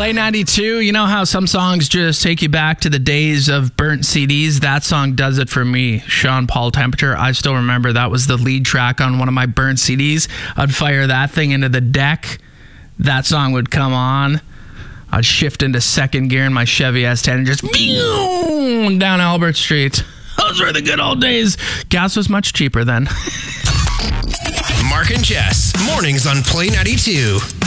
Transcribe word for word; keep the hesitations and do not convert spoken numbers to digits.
Play ninety-two, you know how some songs just take you back to the days of burnt C Ds? That song does it for me. Sean Paul Temperature, I still remember that was the lead track on one of my burnt C Ds. I'd fire that thing into the deck. That song would come on. I'd shift into second gear in my Chevy S ten and just down Albert Street. Those were the good old days. Gas was much cheaper then. Mark and Jess, mornings on Play ninety-two.